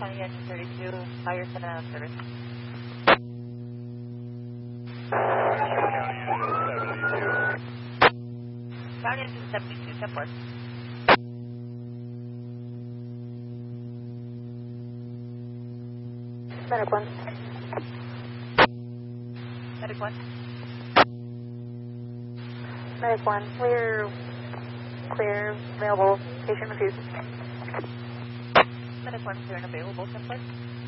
County Engine 32, fire 7 out of service. County Engine 72. County Engine 72, 10-4. Medic 1. Medic 1. Medic 1, clear, available, patient refused. Medic 1, clear and available, 10-4.